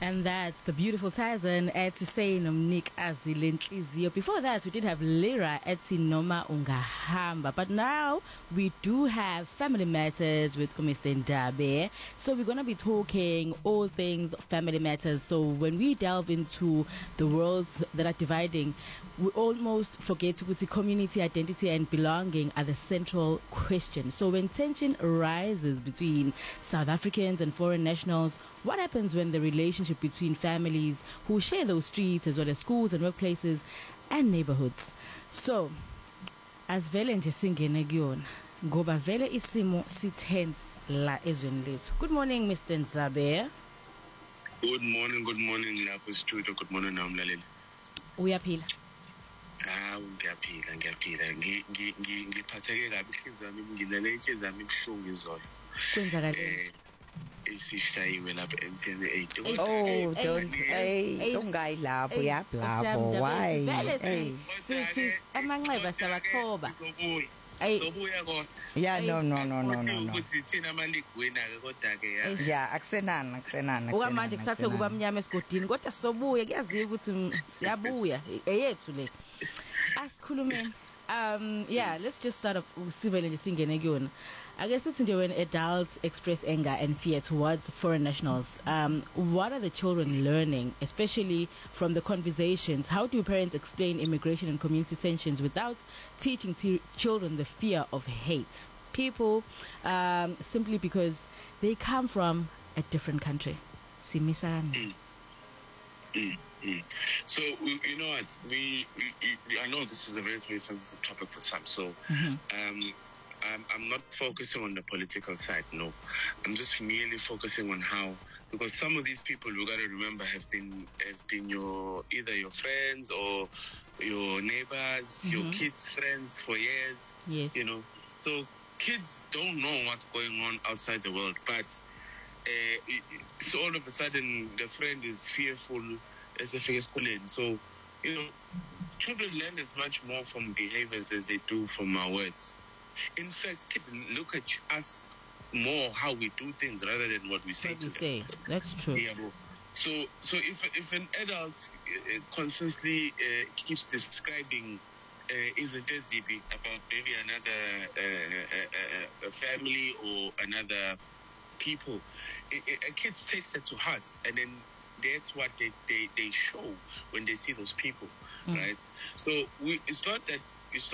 And that's the beautiful Tyson at saying Nick Azilentlizio. Before that, we did have Lyra at Noma Ungahamba. But now we do have Family Matters with Mr. Ndabe. So we're going to be talking all things family matters. So when we delve into the worlds that are dividing, we almost forget to put the community identity and belonging are the central question. So when tension arises between South Africans and foreign nationals, what happens when the relationship between families who share those streets as well as schools and workplaces and neighborhoods? So, as vele nje singene kuyona ngoba vele isimo sitense la ezweni lethu. Good morning, Mr. Nzabe. Good morning lapho studio. Good morning namlaleli. Uyaphila? Ngiyaphila. Ngiphatheke kabi inhliziyo yami, ngilele inhliziyo yami ibuhlungu izolo. Kwenzakala Isishayiwe lapha emthini 8. Oh, don't guy lapho yablabo. Why? Sithi amanxeba sabathoba. Sobuya kodwa. Yeah, no. Ukuthi thina ama-league winner ke kodwa ke Yeah, akusenani. Ukamanje kusathe kuba mnyama esigodini kodwa sobuya kuyaziwa ukuthi siyabuya eyethu le. Asikhulumeni. Yeah, let's just start up sibele nje singene kuyona. I guess it's when adults express anger and fear towards foreign nationals. What are the children learning, especially from the conversations? How do parents explain immigration and community tensions without teaching children the fear of hate? People, simply because they come from a different country. Simisani. So you know what, I know this is a very, very sensitive topic for some. So I'm not focusing on the political side. No, I'm just merely focusing on how, because some of these people, we got to remember, have been either your friends or your neighbors, your kids' friends for years. Yes. You know, so kids don't know what's going on outside the world, but so all of a sudden the friend is fearful as a school. So, you know, children learn as much more from behaviors as they do from our words. In fact, kids look at us more how we do things rather than what we say to them. That's true. Yeah, bro. So if an adult constantly keeps describing isn't about maybe another family or another people, a kid takes that to heart, and then that's what they show when they see those people, right? So it's not that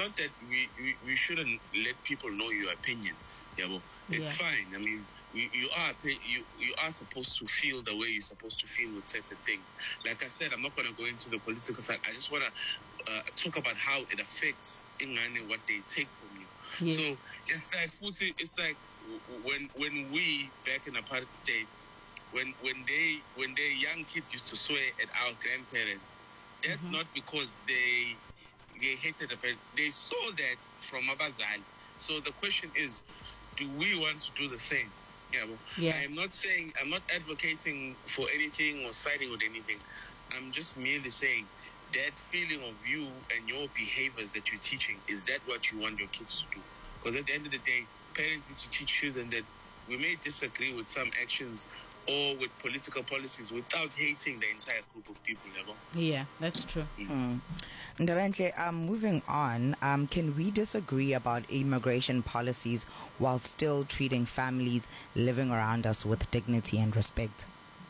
we shouldn't let people know your opinion. Yeah, well, it's fine. I mean, you are supposed to feel the way you're supposed to feel with certain things. Like I said, I'm not going to go into the political side. I just want to talk about how it affects Ingane, what they take from you. Yes. So it's like when we back in apartheid, when they young kids used to swear at our grandparents, that's not because they hated the parents. They saw that from Abazal. So the question is, do we want to do the same? I'm not advocating for anything or siding with anything. I'm just merely saying that feeling of you and your behaviors that you're teaching, is that what you want your kids to do? Because at the end of the day, parents need to teach children that we may disagree with some actions or with political policies without hating the entire group of people. Yeah, that's true. Ndabentle, moving on, can we disagree about immigration policies while still treating families living around us with dignity and respect?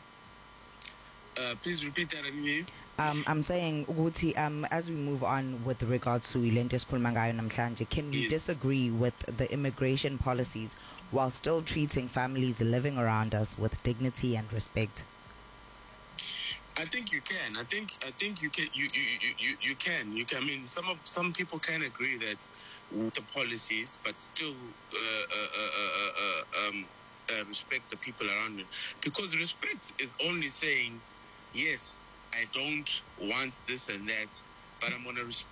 Please repeat that. I didn't hear you. I'm saying, Uguti, as we move on with regards to Ilente Skhulumangayo namhlanje, can we disagree with the immigration policies while still treating families living around us with dignity and respect? I think you can. I think you can. You can. I mean, some people can agree that with the policies, but still respect the people around you. Because respect is only saying, yes, I don't want this and that, but I'm going to respect